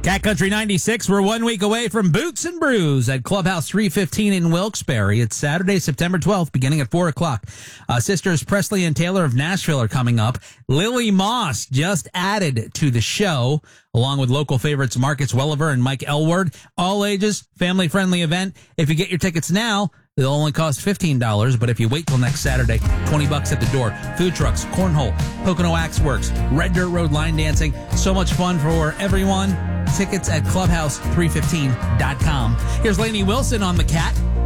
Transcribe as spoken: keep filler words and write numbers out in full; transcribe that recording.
Cat Country ninety-six, we're one week away from Boots and Brews at Clubhouse three fifteen in Wilkes-Barre. It's Saturday, September twelfth, beginning at four o'clock. Uh, sisters Presley and Taylor of Nashville are coming up. Lily Moss just added to the show, along with local favorites Marcus Welliver and Mike Elward. All ages, family-friendly event. If you get your tickets now, they'll only cost fifteen dollars, but if you wait till next Saturday, twenty bucks at the door. Food trucks, cornhole, Pocono Axe Works, Red Dirt Road line dancing. So much fun for everyone. Tickets at clubhouse three fifteen dot com. Here's Lainey Wilson on the Cat.